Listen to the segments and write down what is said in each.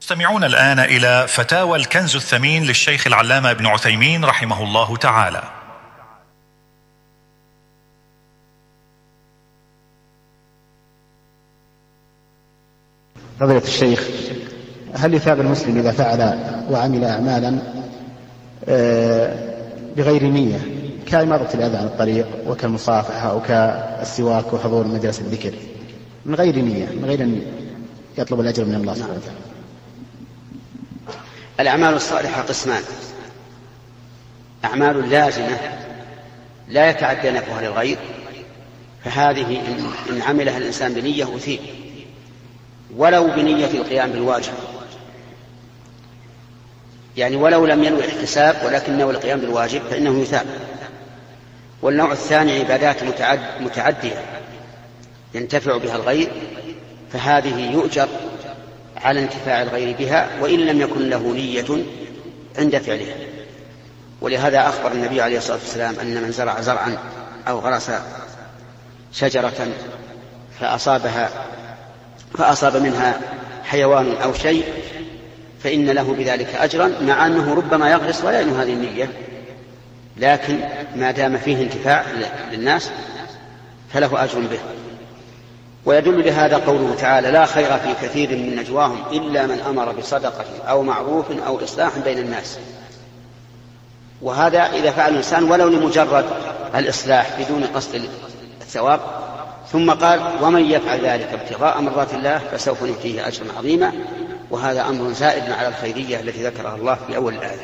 استمعون الآن إلى فتاوى الكنز الثمين للشيخ العلامة ابن عثيمين رحمه الله تعالى. فضيلة الشيخ، هل يثاب المسلم إذا فعل وعمل أعمالا بغير نية كإماطة الأذى عن الطريق وكالمصافحة أو كالسواك وحضور مجلس الذكر من غير نية، من غير أن يطلب الأجر من الله سبحانه وتعالى؟ الأعمال الصالحة قسمان: أعمال لازمة لا يتعدى نفعها للغير، فهذه إن عملها الإنسان بنية أثيب ولو بنية القيام بالواجب، يعني ولو لم ينوي الاحتساب ولكن نوى القيام بالواجب فإنه يثاب. والنوع الثاني عبادات متعدية ينتفع بها الغير، فهذه يؤجر على انتفاع الغير بها وإن لم يكن له نية عند فعلها. ولهذا أخبر النبي عليه الصلاة والسلام أن من زرع زرعا أو غرس شجرة فأصاب منها حيوان أو شيء فإن له بذلك أجرا، مع أنه ربما يغرس ولا ينوي هذه النية، لكن ما دام فيه انتفاع للناس فله أجر به. ويدل لهذا قوله تعالى: لا خير في كثير من نجواهم إلا من أمر بصدقة أو معروف أو إصلاح بين الناس. وهذا إذا فعل الإنسان ولو لمجرد الإصلاح بدون قصد الثواب. ثم قال: ومن يفعل ذلك ابتغاء مرضات الله فسوف نؤتيه أجرا عظيما. وهذا أمر زائد على الخيرية التي ذكرها الله في أول الآية.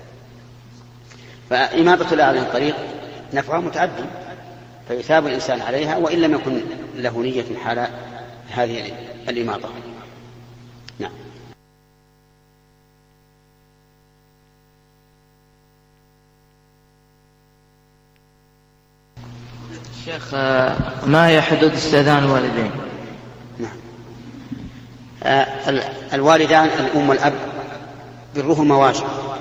فإماطة الأذى عن الطريق نفعها متعدي، فيثاب الإنسان عليها وإن لم يكن له نية حال هذه الإماطة. نعم. شيخ، ما هي حدود استئذان الوالدين؟ نعم. الوالدان الأم والأب برهما واجب،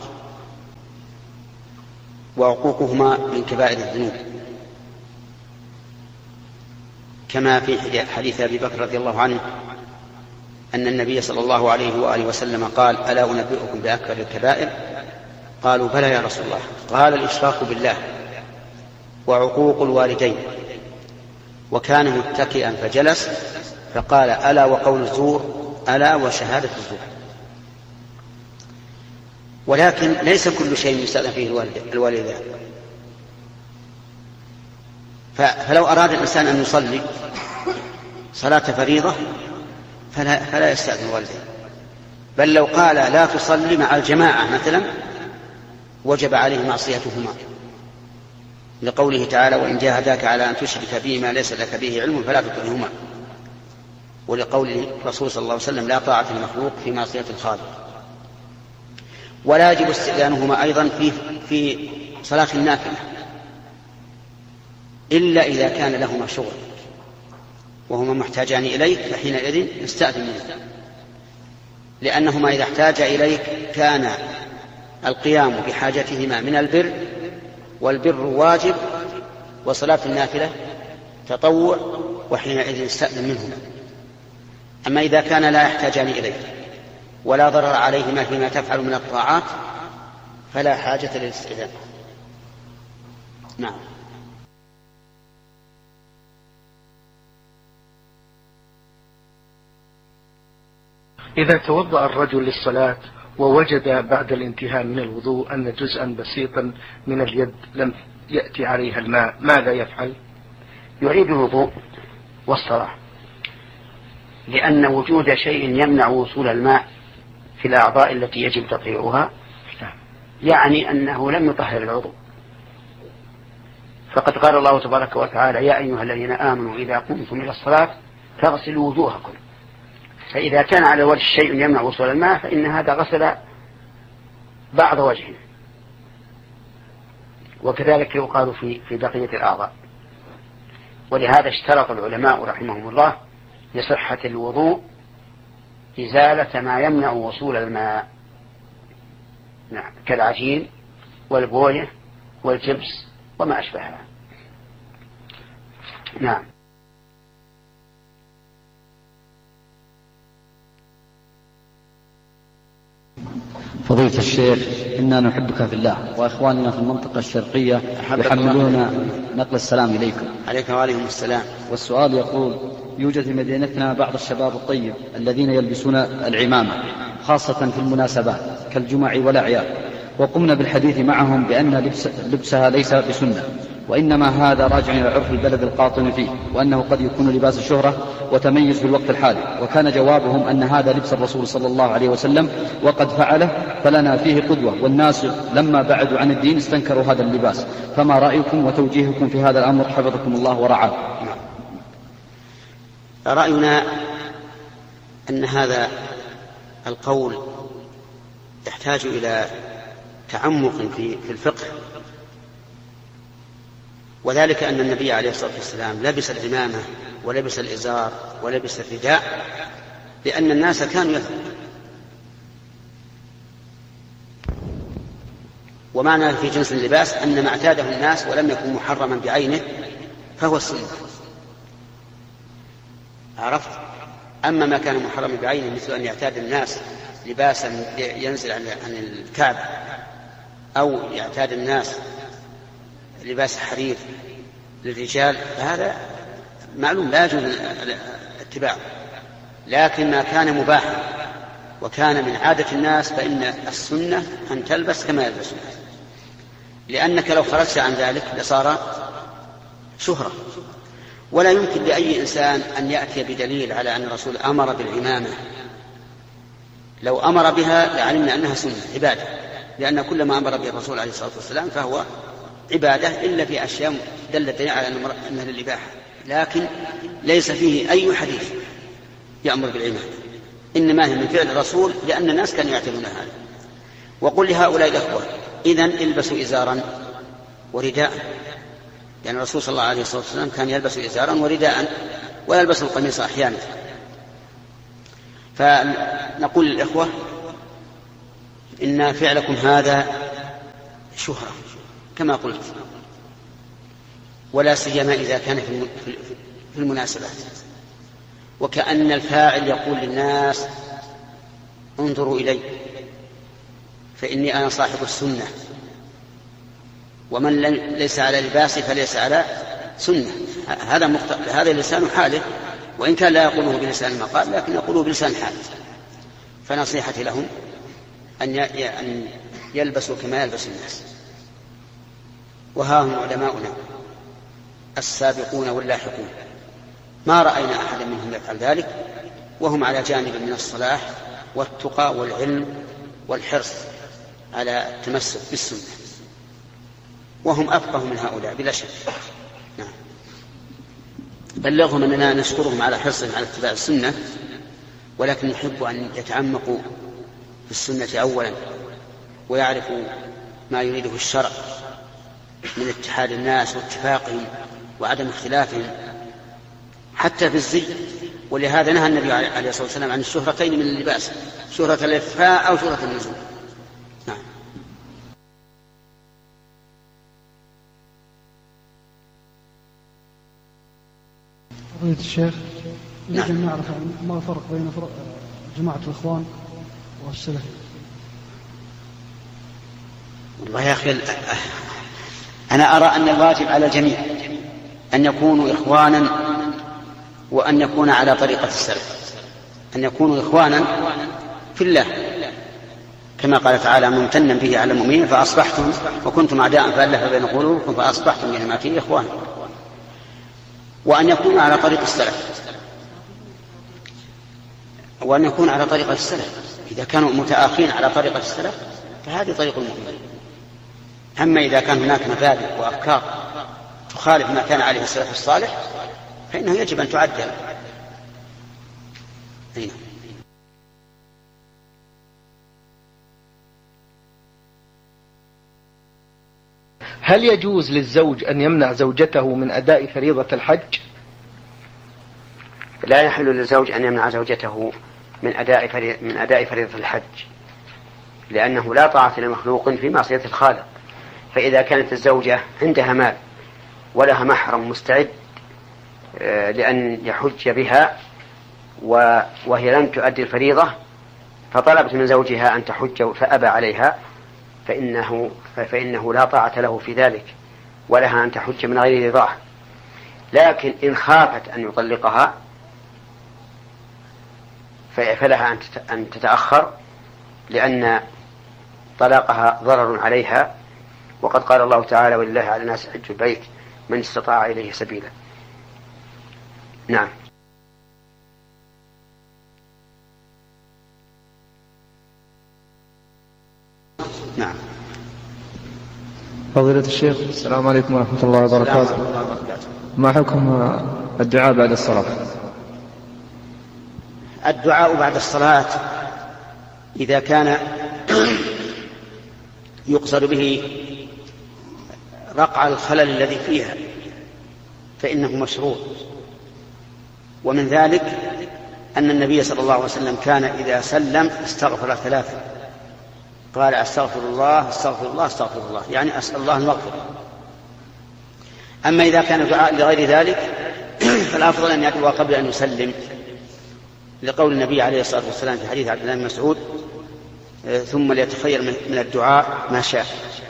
وعقوقهما من كبائر الذنوب، كما في حديث أبي بكر رضي الله عنه أن النبي صلى الله عليه وآله وسلم قال: ألا أنبئكم بأكبر الكبائر؟ قالوا: بلى يا رسول الله. قال: الإشراك بالله وعقوق الوالدين. وكان متكئا فجلس فقال: ألا وقول الزور، ألا وشهادة الزور. ولكن ليس كل شيء يستأذن فيه الوالدان. فلو أراد الإنسان أن يصلي صلاة فريضة فلا يستأذن الوالدين، بل لو قال لا تصلي مع الجماعة مثلا وجب عليه معصيتهما، لقوله تعالى: وإن جاهداك على أن تشرك بي ما ليس لك به علم فلا تطعهما، ولقول الرسول صلى الله عليه وسلم: لا طاعة المخلوق في معصية الخالق. ولا يجب استئذانهما أيضا في صلاة النافلة إلا إذا كان لهما شغل وهما محتاجان إليك، فحينئذ استأذن منه، لأنهما إذا احتاج إليك كان القيام بحاجتهما من البر، والبر واجب، وصلاة النافلة تطوع، وحينئذ استأذن منهما. أما إذا كان لا يحتاجان إليك ولا ضرر عليهما فيما تفعل من الطاعات فلا حاجة للاستئذان. نعم. إذا توضأ الرجل للصلاة ووجد بعد الانتهاء من الوضوء أن جزءا بسيطا من اليد لم يأتي عليها الماء، ماذا يفعل؟ يعيد الوضوء والصلاة، لأن وجود شيء يمنع وصول الماء في الأعضاء التي يجب تطهيرها يعني أنه لم يطهر العضو. فقد قال الله تبارك وتعالى: يا أيها الذين آمنوا إذا قمتم إلى الصلاة فاغسلوا وجوهكم. فإذا كان على وجه شيء يمنع وصول الماء فإن هذا غسل بعض وجهه، وكذلك يقال في بقية الأعضاء. ولهذا اشترط العلماء رحمهم الله لصحة الوضوء إزالة ما يمنع وصول الماء، نعم، كالعجين والبوية والجبس وما أشبهها. نعم. فضيلة الشيخ، إنا نحبك في الله، وإخواننا في المنطقة الشرقية يحملون نقل السلام إليكم. عليك وعليهم السلام. والسؤال يقول: يوجد في مدينتنا بعض الشباب الطيب الذين يلبسون العمامة خاصة في المناسبات كالجمع والأعياد، وقمنا بالحديث معهم بأن لبسها ليس بسنة، وإنما هذا راجع إلى عرف البلد القاطن فيه، وأنه قد يكون لباس الشهرة وتميز في الوقت الحالي. وكان جوابهم أن هذا لبس الرسول صلى الله عليه وسلم وقد فعله، فلنا فيه قدوة، والناس لما بعدوا عن الدين استنكروا هذا اللباس. فما رأيكم وتوجيهكم في هذا الأمر حفظكم الله ورعاه؟ رأينا أن هذا القول يحتاج إلى تعمق في الفقه، وذلك أن النبي عليه الصلاة والسلام لبس العمامة ولبس الإزار ولبس الرداء لأن الناس كانوا يفعلون. ومعنى في جنس اللباس أن ما اعتاده الناس ولم يكن محرما بعينه فهو السنة. عرفت؟ أما ما كان محرما بعينه مثل أن يعتاد الناس لباسا ينزل عن الكعب، أو يعتاد الناس لباس حرير للرجال، فهذا معلوم لا يجوز اتباعه. لكن ما كان مباحا وكان من عادة الناس فإن السنة أن تلبس كما يلبس الناس، لأنك لو خرجت عن ذلك لصار شهرة. ولا يمكن لأي إنسان أن يأتي بدليل على أن الرسول أمر بالعمامة. لو أمر بها لعلمنا أنها سنة عبادة، لأن كل ما أمر به الرسول عليه الصلاة والسلام فهو عبادة، إلا في أشياء دلت على أنها للإباحة، لكن ليس فيه أي حديث يأمر بالعمامة، إنما هي من فعل الرسول لأن الناس كانوا يعتمدون هذا. وقل لهؤلاء الأخوة: إذن البسوا إزارا ورداء، لأن الرسول صلى الله عليه وسلم كان يلبس إزارا ورداء ويلبس القميص أحيانا. فنقول للإخوة: إن فعلكم هذا شهرة كما قلت، ولا سيما إذا كان في المناسبات، وكأن الفاعل يقول للناس: انظروا إلي فإني أنا صاحب السنة، ومن ليس على لباسي فليس على سنة. هذا لسان حاله، وإن كان لا يقوله بلسان المقال لكن يقوله بلسان حاله. فنصيحتي لهم أن يلبسوا كما يلبس الناس. وها هم علماؤنا السابقون واللاحقون، ما رأينا أحدا منهم يفعل ذلك، وهم على جانب من الصلاح والتقى والعلم والحرص على التمسك بالسنة، وهم أفقه من هؤلاء بلا شك. نعم. بلغهم أننا نشكرهم على حرصهم على اتباع السنة، ولكن نحب أن يتعمقوا في السنة أولا، ويعرفوا ما يريده الشرع من اتحاد الناس واتفاقهم وعدم اختلافهم حتى في الزي. ولهذا نهى النبي عليه الصلاة والسلام عن الشهرتين من اللباس، شهرة الإخفاء أو شهرة النزول. نعم. فضيلة الشيخ، نريد أن نعرف ما الفرق بين جماعة الإخوان والسلف. والله يا أخي، أنا أرى أن الواجب على الجميع أن يكونوا إخوانا، وأن يكون على طريقة السلف، أن يكونوا إخوانا في الله، كما قال تعالى: ممتنا به على المؤمنين فأصبحتم وكنتم أعداء فألف بين قلوبكم فأصبحتم بنعمته إخوانا، وأن يكونوا على طريق السلف، وأن يكون على طريقة السلف. إذا كانوا متآخين على طريقة السلف فهذه طريق المؤمنين. أما إذا كان هناك مبادئ وأفكار تخالف ما كان عليه السلف الصالح فإنه يجب أن تعدل. هل يجوز للزوج أن يمنع زوجته من أداء فريضة الحج؟ لا يحل للزوج أن يمنع زوجته من أداء فريضة الحج، لأنه لا طاعة لمخلوق في معصية الخالق. فإذا كانت الزوجة عندها مال ولها محرم مستعد لأن يحج بها وهي لم تؤدي الفريضة، فطلبت من زوجها أن تحج فأبى عليها فإنه لا طاعة له في ذلك، ولها أن تحج من غير رضاه. لكن إن خافت أن يطلقها فلها أن تتأخر، لأن طلاقها ضرر عليها، وقد قال الله تعالى: ولله على الناس حج البيت من استطاع إليه سبيلا. نعم. نعم. فضيلة الشيخ، السلام عليكم ورحمة الله وبركاته. ما حكم الدعاء بعد الصلاة؟ الدعاء بعد الصلاة إذا كان يقصد به رقع الخلل الذي فيها فإنه مشروع. ومن ذلك أن النبي صلى الله عليه وسلم كان إذا سلم استغفر 3، قال: أستغفر الله أستغفر الله أستغفر الله، يعني أسأل الله المغفرة. أما إذا كان دعاء لغير ذلك فالأفضل أن يدعو قبل أن يسلم، لقول النبي عليه الصلاة والسلام في حديث عبد الله بن مسعود: ثم ليتخير من الدعاء ما شاء.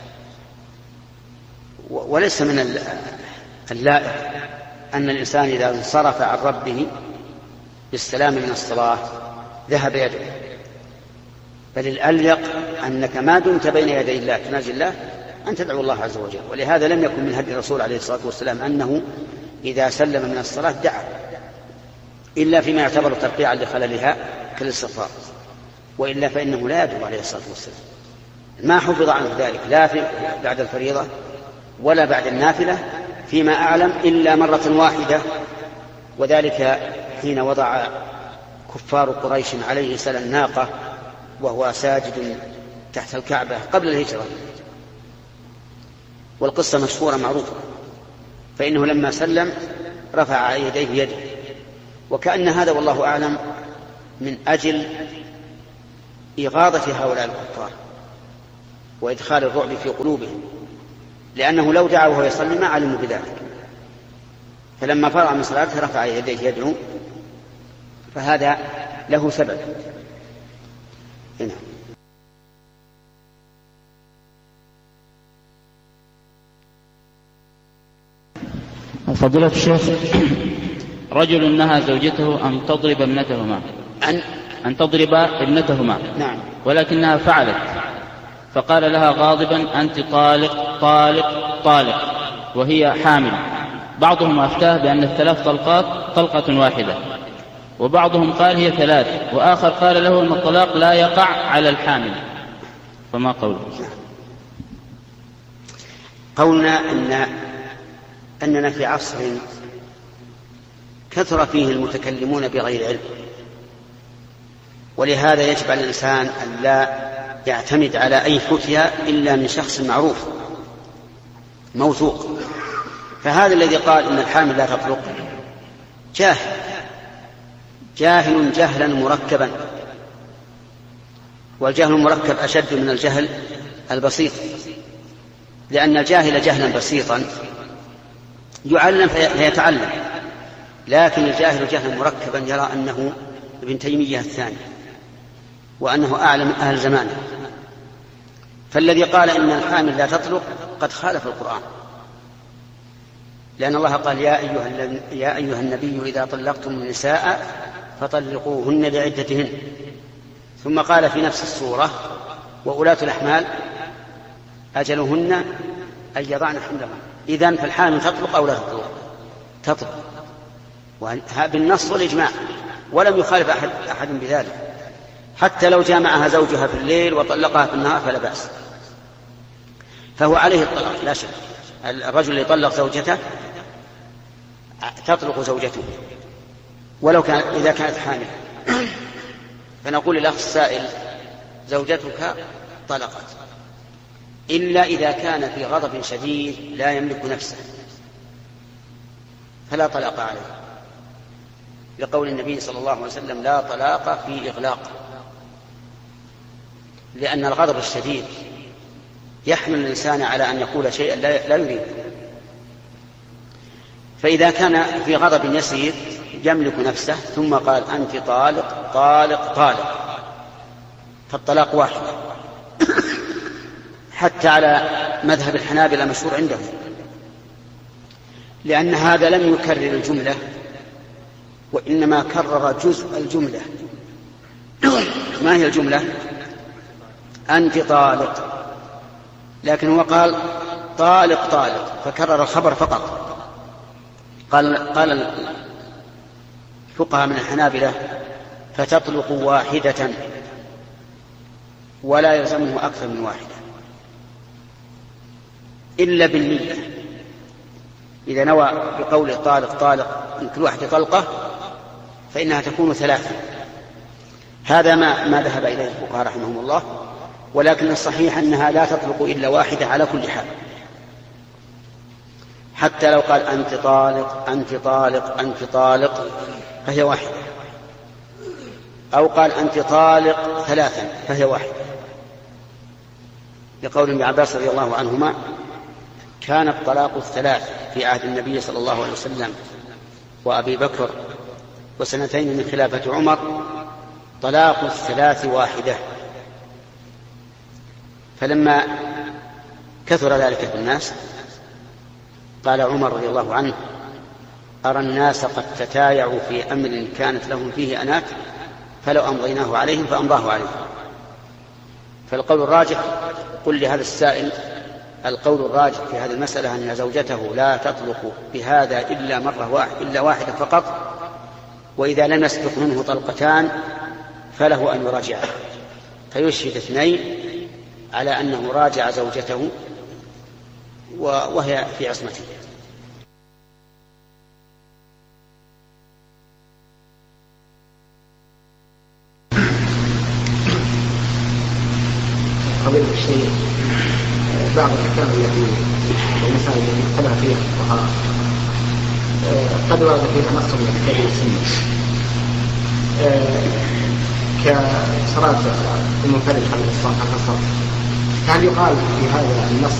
وليس من اللائق أن الإنسان إذا انصرف عن ربه بالسلام من الصلاة ذهب يدعو، بل الأليق أنك ما دمت بين يدي الله تناجي الله أن تدعو الله عز وجل. ولهذا لم يكن من هدي الرسول عليه الصلاة والسلام أنه إذا سلم من الصلاة دعا، إلا فيما يعتبر ترقيعا لخللها كالاستغفار، وإلا فإنه لا يدعو عليه الصلاة والسلام. ما حفظ عنه ذلك لا بعد الفريضة ولا بعد النافلة فيما أعلم إلا مرة واحدة، وذلك حين وضع كفار قريش عليه سل الناقة وهو ساجد تحت الكعبة قبل الهجرة، والقصة مشهورة معروفة. فإنه لما سلم رفع يديه يده، وكأن هذا والله أعلم من أجل إغاظة هؤلاء الكفار وإدخال الرعب في قلوبهم، لأنه لو دعا وهو يصلي ما علموا بذلك. فلما فرغ من صلاته رفع يديه يدعو، فهذا له سبب. هنا. فضيلة الشيخ، رجل نهى زوجته أن تضرب ابنتهما أن تضرب ابنتهما، نعم، ولكنها فعلت، فقال لها غاضبا: أنت طالق طالق طالق، وهي حامل. بعضهم أفتاه بأن الثلاث طلقات طلقة واحدة، وبعضهم قال هي 3، وآخر قال له أن الطلاق لا يقع على الحامل، فما قوله؟ قولنا أننا في عصر كثر فيه المتكلمون بغير علم، ولهذا يجب على الإنسان أن لا يعتمد على أي فتيا إلا من شخص معروف موثوق. فهذا الذي قال إن الحامل لا تطلق جاهل جهلا مركبا، والجهل المركب أشد من الجهل البسيط، لأن الجاهل جهلا بسيطا يعلم فيتعلم، لكن الجاهل جهلا مركبا يرى أنه ابن تيمية الثاني وأنه أعلم أهل زمانه. فالذي قال إن الحامل لا تطلق قد خالف القرآن، لأن الله قال: يا أيها النبي إذا طلقتم النساء فطلقوهن لعدتهن، ثم قال في نفس السورة: وأولاة الأحمال أجلهن أن يضعن حملهن. إذن فالحامل تطلق أو لا تطلق؟ تطلق، بالنص والإجماع، ولم يخالف أحد بذلك. حتى لو جامعها زوجها في الليل وطلقها في النهار فلا بأس، فهو عليه الطلاق لا شك. الرجل اللي طلق زوجته تطلق زوجته ولو إذا كانت حامل. فنقول للأخ السائل: زوجتك طلقت، إلا إذا كان في غضب شديد لا يملك نفسه فلا طلاق عليه، لقول النبي صلى الله عليه وسلم: لا طلاق في إغلاق، لأن الغضب الشديد يحمل الإنسان على أن يقول شيئا لا يريد. فإذا كان في غضب يسير يملك نفسه ثم قال: أنت طالق طالق طالق، فالطلاق واحد، حتى على مذهب الحنابلة مشهور عندهم، لأن هذا لم يكرر الجملة وإنما كرر جزء الجملة. ما هي الجملة؟ أنت طالق، لكن هو قال طالق طالق فكرر الخبر فقط. قال الفقهاء من الحنابلة فتطلق واحدة ولا يلزمه أكثر من واحدة إلا بالنية. إذا نوى بقوله طالق طالق من كل واحدة طلقة فإنها تكون 3. هذا ما ذهب إليه الفقهاء رحمهم الله، ولكن الصحيح أنها لا تطلق إلا واحدة على كل حال، حتى لو قال أنت طالق أنت طالق أنت طالق فهي واحدة، أو قال أنت طالق 3 فهي واحدة، لقول ابن عباس رضي الله عنهما كان الطلاق 3 في عهد النبي صلى الله عليه وسلم وأبي بكر وسنتين من خلافة عمر، طلاق 3 واحدة. فلما كثر ذلك في الناس قال عمر رضي الله عنه أرى الناس قد تتايعوا في أمر كانت لهم فيه أنات فلو أمضيناه عليهم فأمضاه عليهم. فالقول الراجح، قل لهذا السائل، القول الراجح في هذه المسألة أن زوجته لا تطلق بهذا إلا واحدة فقط، وإذا لم يسبق منه طلقتان فله أن يراجعه فيشهد 2 على أنه راجع زوجته وهي في عصمته. قبل الشيء بعض الأحكام التي والمسائل التي اختلف فيها الفقهاء قد ورد فيها نص من الكتاب والسنة، كصلاة المنفرد خلف الصف، هل يقال في هذا النص